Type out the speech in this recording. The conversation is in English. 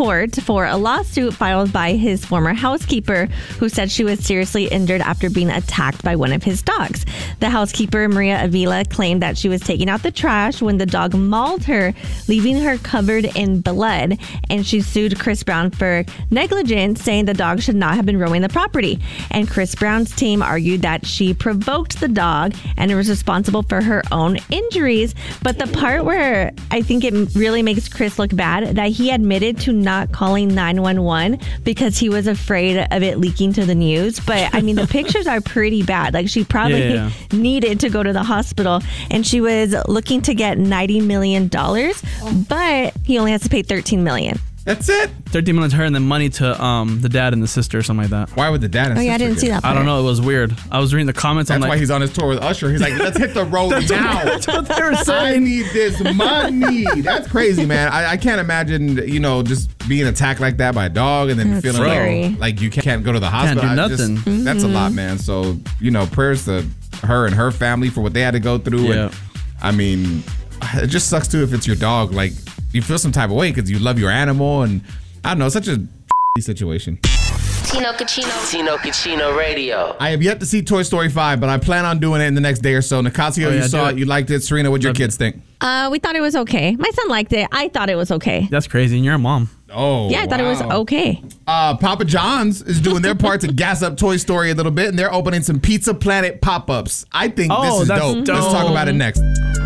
court for a lawsuit filed by his former housekeeper, who said she was seriously injured after being attacked by one of his dogs. The housekeeper, Maria Avila, claimed that she was taking out the trash when the dog mauled her, leaving her covered in blood. And she sued Chris Brown for negligence, saying the dog should not have been roaming the property. And Chris Brown's team argued that she provoked the dog and was responsible for her own injuries. But the part where I think it really makes Chris look bad, that he admitted to not calling 911 because he was afraid of it leaking to the news. But I mean, the pictures are pretty bad. Like, she probably needed to go to the hospital, and she was looking to get $90 million, but he only has to pay $13 million. That's it? 13 million to her and then money to the dad and the sister or something like that. Why would the dad and sister I didn't see that part. I don't know. It was weird. I was reading the comments. That's why he's on his tour with Usher. He's like, let's hit the road now. That's what they were saying. I need this money. That's crazy, man. I can't imagine, just being attacked like that by a dog and then feeling like you can't go to the hospital. Can't do nothing. That's a lot, man. So, prayers to her and her family for what they had to go through. Yeah. And, I mean, it just sucks too if it's your dog. Like, you feel some type of way because you love your animal, and I don't know, it's such a situation. Tino Cucino Radio. I have yet to see Toy Story 5, but I plan on doing it in the next day or so. Nicasio, you saw it, you liked it. Serena, what'd your kids think? We thought it was okay. My son liked it. I thought it was okay. That's crazy, and you're a mom. Oh, yeah, I thought it was okay. Papa John's is doing their part to gas up Toy Story a little bit, and they're opening some Pizza Planet pop-ups. I think this is dope. Let's talk about it next.